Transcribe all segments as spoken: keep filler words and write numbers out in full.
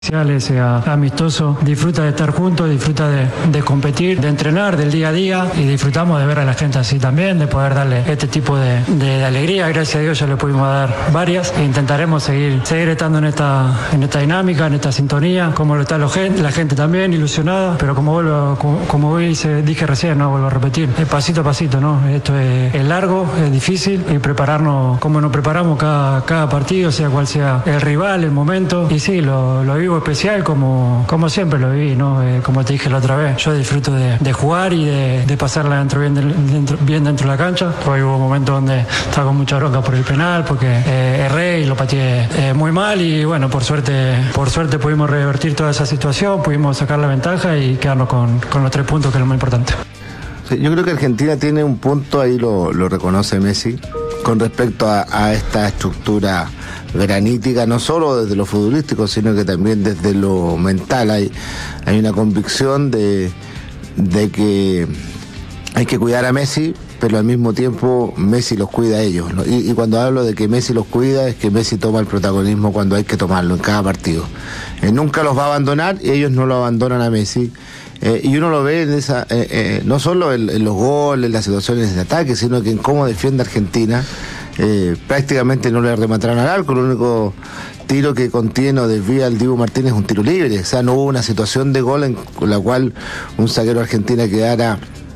sea amistoso, disfruta de estar juntos, disfruta de, de competir, de entrenar, del día a día, y disfrutamos de ver a la gente así también, de poder darle este tipo de, de, de alegría. Gracias a Dios ya le pudimos dar varias e intentaremos seguir, seguir estando en esta, en esta dinámica, en esta sintonía, como lo está la gente, la gente también ilusionada, pero como vuelvo, como, como hice, dije recién, no vuelvo a repetir, es pasito a pasito, ¿no? Esto es, es largo, es difícil, y prepararnos como nos preparamos cada, cada partido, sea cual sea el rival, el momento, y sí, lo, lo vivo especial como, como siempre lo viví, ¿no? Eh, como te dije la otra vez, yo disfruto de, de jugar y de, de pasarla dentro, bien, de, dentro, bien dentro de la cancha. Hoy hubo momentos donde estaba con mucha bronca por el penal, porque eh, erré y lo pateé eh, muy mal, y bueno, por suerte, por suerte pudimos revertir toda esa situación, pudimos sacar la ventaja y quedarnos con, con los tres puntos, que es lo más importante. Sí, yo creo que Argentina tiene un punto, ahí lo, lo reconoce Messi, con respecto a, a esta estructura granítica, no solo desde lo futbolístico, sino que también desde lo mental. Hay, hay una convicción de, de que hay que cuidar a Messi, pero al mismo tiempo Messi los cuida a ellos, ¿no? Y, y cuando hablo de que Messi los cuida, es que Messi toma el protagonismo cuando hay que tomarlo en cada partido. Eh, nunca los va a abandonar y ellos no lo abandonan a Messi. Eh, y uno lo ve en esa, eh, eh, no solo en, en los goles, en las situaciones de ataque, sino que en cómo defiende Argentina. Eh, prácticamente no le remataron al arco, el único tiro que contiene o desvía al Dibu Martínez es un tiro libre. O sea, no hubo una situación de gol en la cual un zaguero argentino quedara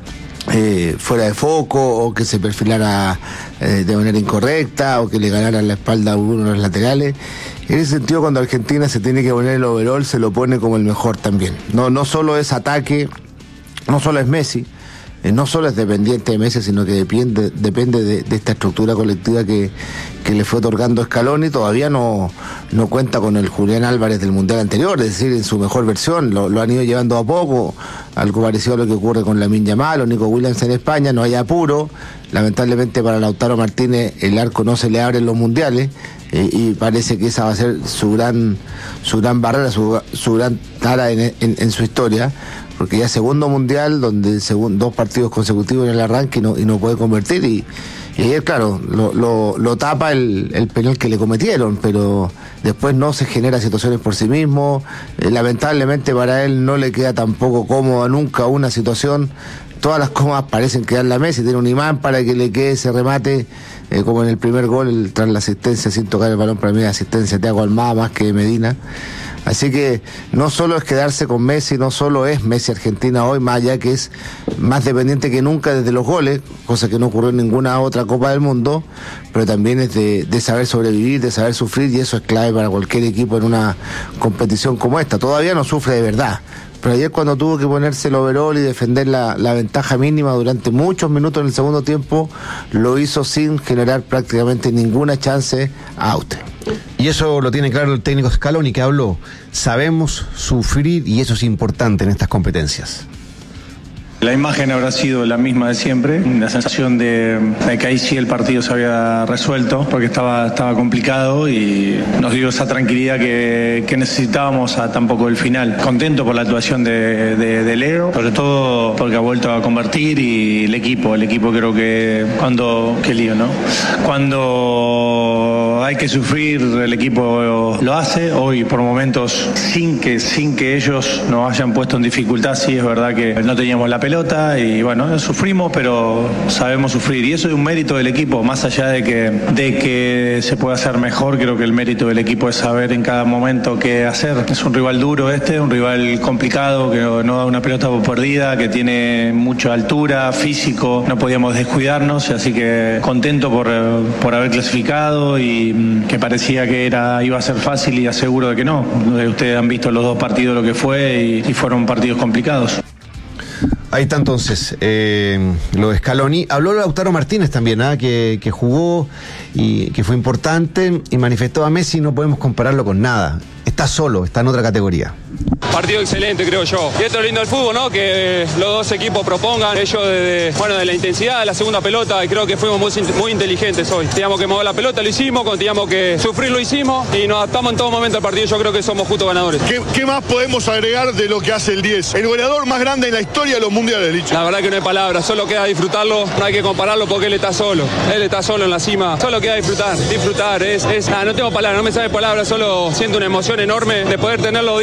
eh, fuera de foco, o que se perfilara eh, de manera incorrecta, o que le ganaran la espalda a uno de los laterales. En ese sentido, cuando Argentina se tiene que poner el overall, se lo pone como el mejor también. No, no solo es ataque, no solo es Messi, eh, no solo es dependiente de Messi, sino que depende, depende de, de esta estructura colectiva que, que le fue otorgando Scaloni. Todavía no, no cuenta con el Julián Álvarez del Mundial anterior, es decir, en su mejor versión. Lo, lo han ido llevando a poco, algo parecido a lo que ocurre con Lamine Yamal o Nico Williams en España. No hay apuro. Lamentablemente para Lautaro Martínez el arco no se le abre en los mundiales, eh, y parece que esa va a ser su gran su gran barrera, su, su gran tara en, en, en su historia, porque ya segundo mundial donde segun, dos partidos consecutivos en el arranque y no, y no puede convertir, y, y ayer claro lo, lo, lo tapa el, el penal que le cometieron, pero después no se genera situaciones por sí mismo. Eh, lamentablemente para él no le queda tampoco cómoda nunca una situación. Todas las comas parecen quedarle a Messi, tiene un imán para que le quede ese remate, eh, como en el primer gol, el, tras la asistencia sin tocar el balón. Para mí la asistencia Thiago Almada más que Medina. Así que no solo es quedarse con Messi, no solo es Messi Argentina hoy, más allá que es más dependiente que nunca desde los goles, cosa que no ocurrió en ninguna otra Copa del Mundo, pero también es de, de saber sobrevivir, de saber sufrir, y eso es clave para cualquier equipo en una competición como esta. Todavía no sufre de verdad, pero ayer cuando tuvo que ponerse el overall y defender la, la ventaja mínima durante muchos minutos en el segundo tiempo, lo hizo sin generar prácticamente ninguna chance a Austria. Y eso lo tiene claro el técnico Scaloni, que habló. Sabemos sufrir, y eso es importante en estas competencias. La imagen habrá sido la misma de siempre, la sensación de, de que ahí sí el partido se había resuelto, porque estaba, estaba complicado, y nos dio esa tranquilidad que, que necesitábamos a tan poco del final. Contento por la actuación de, de, de Leo, sobre todo porque ha vuelto a convertir, y el equipo, el equipo creo que cuando, qué lío, ¿no? Cuando hay que sufrir, el equipo lo hace. Hoy por momentos, sin que, sin que ellos nos hayan puesto en dificultad, sí es verdad que no teníamos la pelota y bueno, sufrimos, pero sabemos sufrir, y eso es un mérito del equipo, más allá de que, de que se pueda hacer mejor. Creo que el mérito del equipo es saber en cada momento qué hacer. Es un rival duro este, un rival complicado, que no da una pelota por perdida, que tiene mucha altura, físico, no podíamos descuidarnos, así que contento por, por haber clasificado, y que parecía que era, iba a ser fácil, y aseguro de que no. Ustedes han visto los dos partidos lo que fue, y, y fueron partidos complicados. Ahí está entonces eh, lo de Scaloni. Habló Lautaro Martínez también, ¿eh? que, que jugó y que fue importante, y manifestó a Messi: no podemos compararlo con nada. Está solo, está en otra categoría. Partido excelente, creo yo. Y esto es lindo del fútbol, ¿no? Que los dos equipos propongan. Ellos, de, de, bueno, de la intensidad de la segunda pelota, y creo que fuimos muy, muy inteligentes hoy. Teníamos que mover la pelota, lo hicimos. Cuando teníamos que sufrir, lo hicimos. Y nos adaptamos en todo momento al partido. Yo creo que somos justos ganadores. ¿Qué, qué más podemos agregar de lo que hace el diez? El goleador más grande en la historia de los mundiales mundiales, Licha. La verdad que no hay palabras, solo queda disfrutarlo, no hay que compararlo porque él está solo, él está solo en la cima, solo queda disfrutar, disfrutar, es, es, ah, no tengo palabras, no me sale palabras, solo siento una emoción enorme de poder tenerlo